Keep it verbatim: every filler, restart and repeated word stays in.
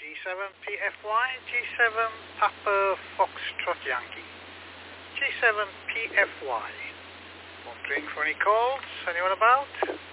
seven P F Y, G seven Papa Foxtrot Yankee. G seven P F Y. Wondering for any calls? Anyone about?